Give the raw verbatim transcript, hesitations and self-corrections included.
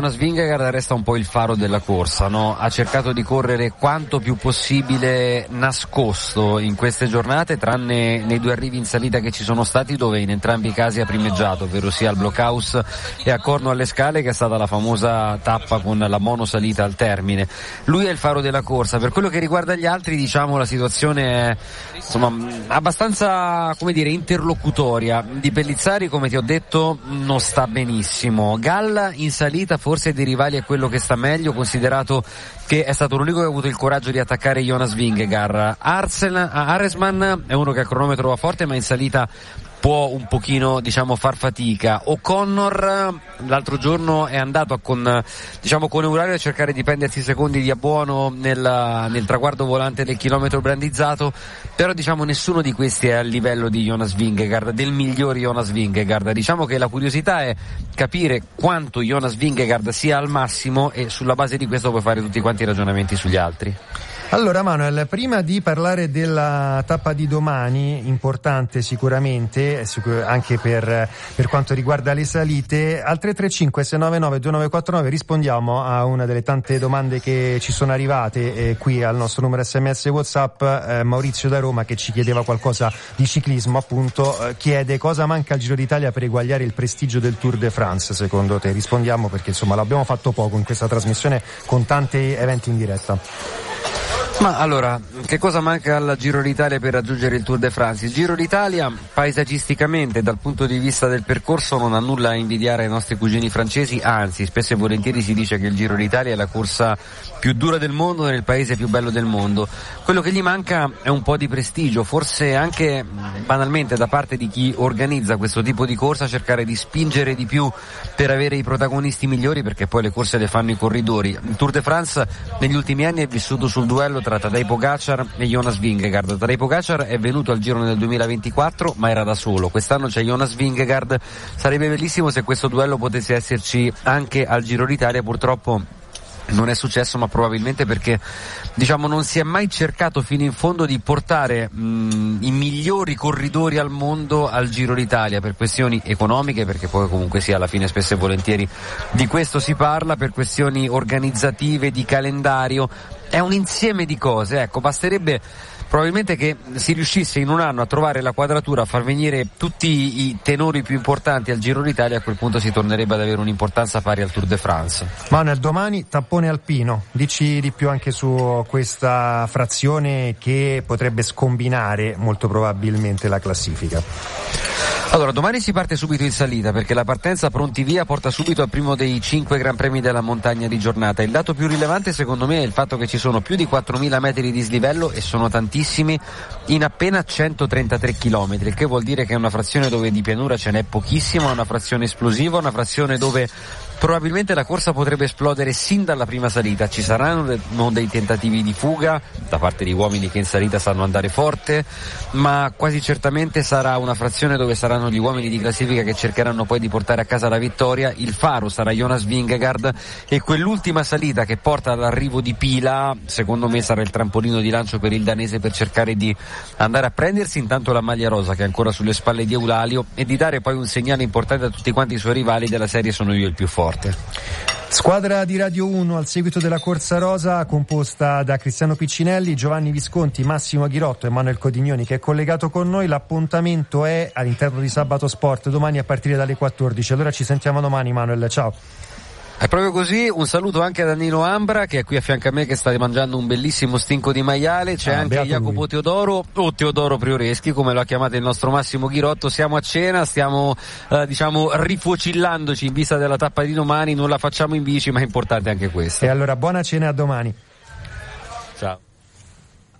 Jonas Vingegaard resta un po' il faro della corsa, no? Ha cercato di correre quanto più possibile nascosto in queste giornate, tranne nei due arrivi in salita che ci sono stati, dove in entrambi i casi ha primeggiato, ovvero sia al Blockhouse e a Corno alle Scale, che è stata la famosa tappa con la monosalita al termine. Lui è il faro della corsa. Per quello che riguarda gli altri, diciamo, la situazione è insomma abbastanza, come dire, interlocutoria. Di Pellizzari, come ti ho detto, non sta benissimo. Galla in salita forse dei rivali è quello che sta meglio, considerato che è stato l'unico che ha avuto il coraggio di attaccare Jonas Vingegaard. Arsen, Aresman è uno che a cronometro va forte, ma in salita può un pochino, diciamo, far fatica. O'Connor l'altro giorno è andato a con, diciamo, con Eurario a cercare di prendersi secondi di abbuono nel, nel traguardo volante del chilometro brandizzato, però diciamo nessuno di questi è al livello di Jonas Vingegaard, del miglior Jonas Vingegaard. Diciamo che la curiosità è capire quanto Jonas Vingegaard sia al massimo, e sulla base di questo puoi fare tutti quanti i ragionamenti sugli altri. Allora Manuel, prima di parlare della tappa di domani, importante sicuramente, anche per, per quanto riguarda le salite, al tre tre cinque sei nove nove due nove quattro nove rispondiamo a una delle tante domande che ci sono arrivate eh, qui al nostro numero sms WhatsApp. eh, Maurizio da Roma, che ci chiedeva qualcosa di ciclismo, appunto, eh, chiede cosa manca al Giro d'Italia per eguagliare il prestigio del Tour de France, secondo te? Rispondiamo, perché insomma l'abbiamo fatto poco in questa trasmissione con tanti eventi in diretta. Ma allora, che cosa manca al Giro d'Italia per raggiungere il Tour de France? Il Giro d'Italia paesaggisticamente, dal punto di vista del percorso, non ha nulla a invidiare ai nostri cugini francesi, anzi spesso e volentieri si dice che il Giro d'Italia è la corsa più dura del mondo nel paese più bello del mondo. Quello che gli manca è un po' di prestigio, forse anche banalmente da parte di chi organizza questo tipo di corsa, cercare di spingere di più per avere i protagonisti migliori, perché poi le corse le fanno i corridori. Il Tour de France negli ultimi anni è vissuto sul duello tra Tadej Pogacar e Jonas Vingegaard. Tadej Pogacar è venuto al Giro nel duemilaventiquattro, ma era da solo. Quest'anno c'è Jonas Vingegaard. Sarebbe bellissimo se questo duello potesse esserci anche al Giro d'Italia. Purtroppo non è successo, ma probabilmente perché, diciamo, non si è mai cercato fino in fondo di portare mh, i migliori corridori al mondo al Giro d'Italia, per questioni economiche, perché poi comunque sia alla fine spesso e volentieri di questo si parla, per questioni organizzative, di calendario. È un insieme di cose, ecco, basterebbe probabilmente che si riuscisse in un anno a trovare la quadratura, a far venire tutti i tenori più importanti al Giro d'Italia. A quel punto si tornerebbe ad avere un'importanza pari al Tour de France. Manuel, domani tappone alpino, dici di più anche su questa frazione che potrebbe scombinare molto probabilmente la classifica. Allora, domani si parte subito in salita, perché la partenza pronti via porta subito al primo dei cinque Gran Premi della montagna di giornata. Il dato più rilevante secondo me è il fatto che ci sono più di quattromila metri di dislivello, e sono tantissimi, in appena centotrentatré chilometri, il che vuol dire che è una frazione dove di pianura ce n'è pochissimo, una frazione esplosiva, una frazione dove probabilmente la corsa potrebbe esplodere sin dalla prima salita. Ci saranno dei tentativi di fuga da parte di uomini che in salita sanno andare forte, ma quasi certamente sarà una frazione dove saranno gli uomini di classifica che cercheranno poi di portare a casa la vittoria. Il faro sarà Jonas Vingegaard, e quell'ultima salita che porta all'arrivo di Pila secondo me sarà il trampolino di lancio per il danese, per cercare di andare a prendersi intanto la maglia rosa che è ancora sulle spalle di Eulalio, e di dare poi un segnale importante a tutti quanti i suoi rivali della serie sono io il più forte. Squadra di Radio uno al seguito della corsa rosa, composta da Cristiano Piccinelli, Giovanni Visconti, Massimo Ghirotto e Manuel Codignoni, che è collegato con noi. L'appuntamento è all'interno di Sabato Sport domani a partire dalle quattordici. Allora ci sentiamo domani, Manuel, ciao. È proprio così, un saluto anche a Danilo Ambra che è qui a fianco a me, che sta mangiando un bellissimo stinco di maiale. C'è ah, anche Jacopo lui. Teodoro o Teodoro Prioreschi, come lo ha chiamato il nostro Massimo Ghirotto. Siamo a cena, stiamo eh, diciamo rifuocillandoci in vista della tappa di domani. Non la facciamo in bici, ma è importante anche questo. E allora buona cena, a domani.